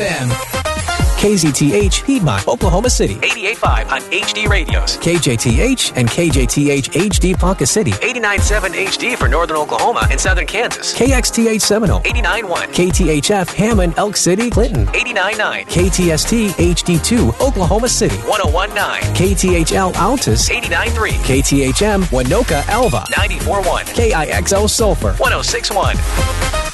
KZTH, Piedmont, Oklahoma City. 88.5 on HD radios. KJTH and KJTH HD Ponca City. 89.7 HD for Northern Oklahoma and Southern Kansas. KXTH Seminole. 89.1. KTHF Hammond, Elk City, Clinton. 89.9. KTST HD2, Oklahoma City. 101.9. KTHL Altus. 89.3. KTHM Winoka Alva. 94.1. KIXO Sulphur. 106.1.